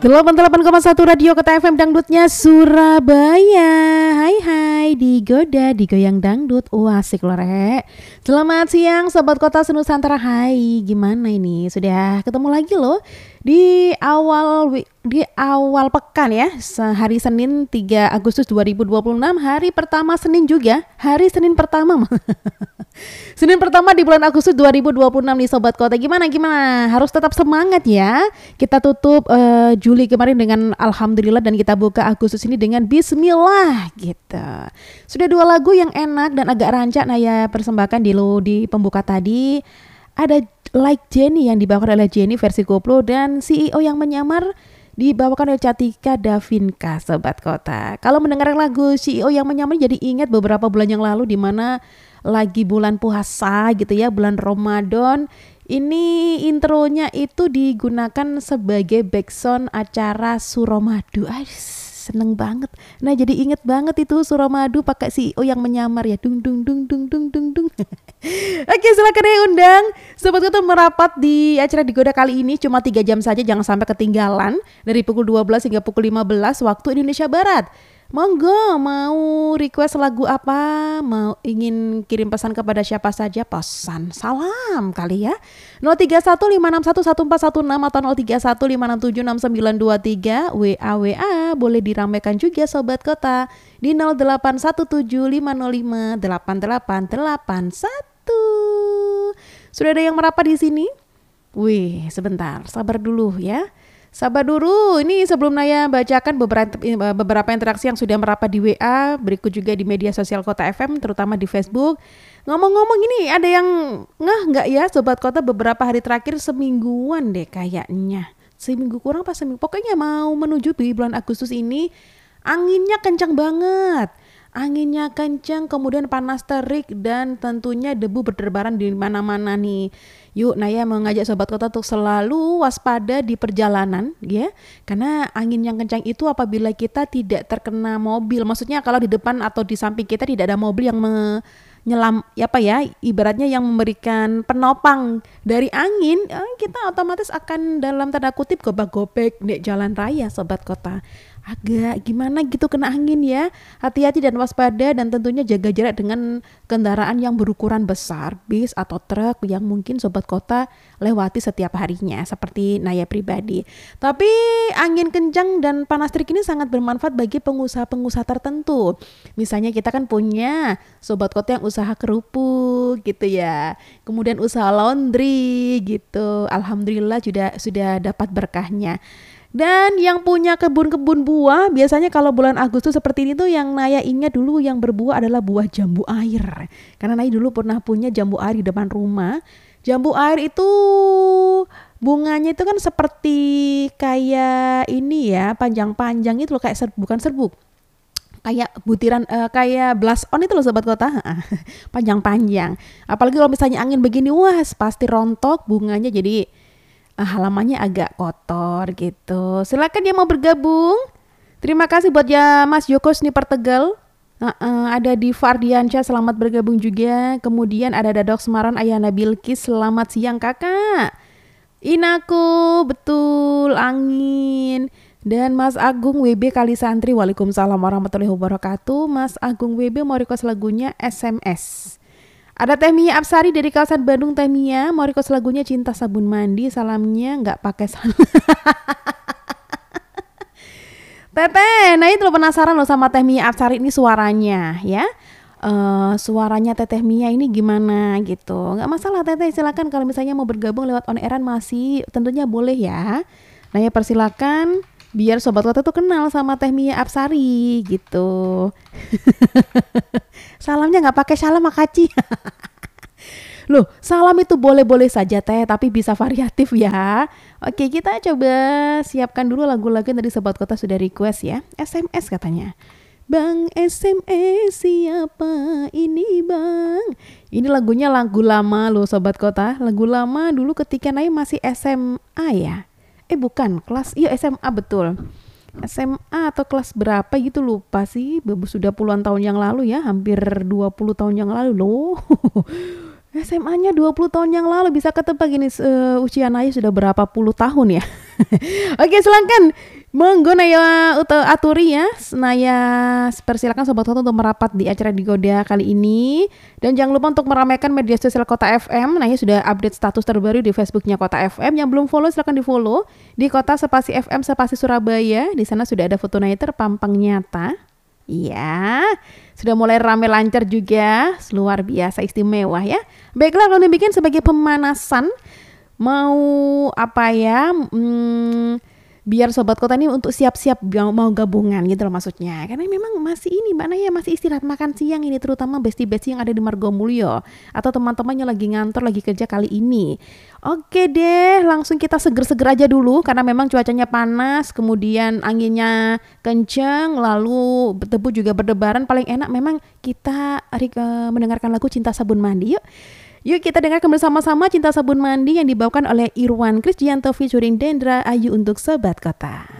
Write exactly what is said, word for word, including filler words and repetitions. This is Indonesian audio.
delapan puluh delapan koma satu Radio Kota F M Dangdutnya Surabaya. Hai hai, digoda, digoyang dangdut. Wah asik loh Rek. Selamat siang Sobat Kota Senusantara. Hai, gimana ini? Sudah ketemu lagi loh di awal di awal pekan ya, hari Senin tiga Agustus dua ribu dua puluh enam, hari pertama Senin juga, hari Senin pertama. Senin pertama di bulan Agustus dua ribu dua puluh enam nih Sobat Kota. Gimana gimana? Harus tetap semangat ya. Kita tutup uh, Juli kemarin dengan Alhamdulillah dan kita buka Agustus ini dengan Bismillah gitu. Sudah dua lagu yang enak dan agak rancak Naya persembahkan di lo di pembuka tadi. Ada Like Jenny yang dibawakan oleh Jenny versi koplo dan C E O yang menyamar dibawakan oleh Catika Davinka Sobat Kota. Kalau mendengar lagu C E O yang menyamar jadi ingat beberapa bulan yang lalu di mana lagi bulan puasa gitu ya, bulan Ramadan. Ini intronya itu digunakan sebagai backsound acara Suramadu. Ais, seneng banget. Nah jadi inget banget itu Suramadu pakai C E O yang menyamar ya. Dung dung dung dung dung dung dung. Oke, silakan ya undang Sobat Kota merapat di acara Digoda kali ini cuma tiga jam saja, jangan sampai ketinggalan dari pukul dua belas hingga pukul lima belas waktu Indonesia Barat. Monggo, mau request lagu apa, mau ingin kirim pesan kepada siapa saja, pesan salam kali ya. nol tiga satu lima enam satu satu empat satu enam atau nol tiga satu lima enam tujuh enam sembilan dua tiga. W A W A boleh diramaikan juga Sobat Kota di nol delapan satu tujuh lima nol lima delapan delapan delapan satu. Sudah ada yang merapat di sini? Wih, sebentar, sabar dulu ya. Sabar dulu, ini sebelum Naya bacakan beberapa, beberapa interaksi yang sudah merapat di W A, berikut juga di media sosial Kota F M, terutama di Facebook. Ngomong-ngomong ini ada yang ngeh nggak ya Sobat Kota, beberapa hari terakhir semingguan deh kayaknya. Seminggu kurang pas seminggu, pokoknya mau menuju di bulan Agustus ini anginnya kencang banget. Anginnya kencang, kemudian panas terik dan tentunya debu berterbaran di mana-mana nih. Yuk Naya mengajak Sobat Kota untuk selalu waspada di perjalanan ya. Karena angin yang kencang itu apabila kita tidak terkena mobil. Maksudnya kalau di depan atau di samping kita tidak ada mobil yang menyelam, ya apa ya, ibaratnya yang memberikan penopang dari angin, kita otomatis akan dalam tanda kutip gobak-gobek di jalan raya Sobat Kota. Agak gimana gitu kena angin ya. Hati-hati dan waspada dan tentunya jaga jarak dengan kendaraan yang berukuran besar, bis atau truk yang mungkin Sobat Kota lewati setiap harinya seperti Naya pribadi. Tapi angin kencang dan panas terik ini sangat bermanfaat bagi pengusaha-pengusaha tertentu. Misalnya kita kan punya Sobat Kota yang usaha kerupuk gitu ya. Kemudian usaha laundry gitu. Alhamdulillah sudah sudah dapat berkahnya. Dan yang punya kebun-kebun buah, biasanya kalau bulan Agustus seperti ini tuh yang Naya ingat dulu yang berbuah adalah buah jambu air. Karena Naya dulu pernah punya jambu air di depan rumah. Jambu air itu bunganya itu kan seperti kayak ini ya, panjang-panjang itu loh, kayak ser, bukan serbuk. Kayak butiran, uh, kayak blush on itu loh Sobat Kota. Panjang-panjang. Apalagi kalau misalnya angin begini, wah pasti rontok bunganya, jadi Uh, halamannya agak kotor gitu. Silakan yang mau bergabung. Terima kasih buat ya Mas Joko Sniper Tegal. Uh, uh, ada di Fardiansyah, selamat bergabung juga. Kemudian ada Dadok Semarang, Ayana Bilkis, selamat siang kakak. Inaku, betul, angin. Dan Mas Agung W B Kali Santri, waalaikumsalam warahmatullahi wabarakatuh. Mas Agung W B mau request lagunya S M S. Ada Teh Mia Apsari dari kawasan Bandung. Teh Mia mau request lagunya Cinta Sabun Mandi, salamnya nggak pakai salam. Teteh, nah itu lo penasaran lo sama Teh Mia Apsari ini suaranya ya. Uh, suaranya Teteh Mia ini gimana gitu. Nggak masalah Teteh, silakan kalau misalnya mau bergabung lewat on airan masih tentunya boleh ya. Nah ya persilakan biar Sobat Kota tuh kenal sama Teh Mia Apsari gitu. Salamnya nggak pakai salam makaci. Loh, salam itu boleh-boleh saja Teh, tapi bisa variatif ya. Oke, kita coba siapkan dulu lagu-lagu yang tadi Sobat Kota sudah request ya. S M S katanya. Bang S M S siapa ini bang? Ini lagunya lagu lama loh Sobat Kota. Lagu lama dulu ketika Naya masih S M A ya. Eh bukan, kelas, iya S M A betul. S M A atau kelas berapa gitu lupa sih. Sudah puluhan tahun yang lalu ya, hampir dua puluh tahun yang lalu loh. S M A-nya dua puluh tahun yang lalu, bisa ketebak ini uh, usia Naya sudah berapa puluh tahun ya. Oke, silakan monggo Naya aturi ya. Naya persilakan Sobat Kota untuk merapat di acara Digoda kali ini. Dan jangan lupa untuk meramaikan media sosial Kota F M. Naya sudah update status terbaru di Facebooknya Kota F M. Yang belum follow silakan di follow di Kota Spasi F M Spasi Surabaya. Di sana sudah ada foto Naya terpampang nyata. Iya, sudah mulai rame lancar juga, luar biasa istimewa ya. Baiklah, kalau dibikin sebagai pemanasan, mau apa ya, hmm, biar Sobat Kota ini untuk siap-siap mau gabungan gitu loh maksudnya. Karena memang masih ini Mbak Naya masih istirahat makan siang ini, terutama besti-besti yang ada di Margomulyo atau teman-teman yang lagi ngantor, lagi kerja kali ini. Oke deh, langsung kita seger-seger aja dulu karena memang cuacanya panas, kemudian anginnya kenceng, lalu debu juga berdebaran. Paling enak memang kita uh, mendengarkan lagu Cinta Sabun Mandi. Yuk. Yuk kita dengarkan bersama-sama Cinta Sabun Mandi yang dibawakan oleh Irwan Krisdianto featuring Dendra Ayu untuk Sobat Kota.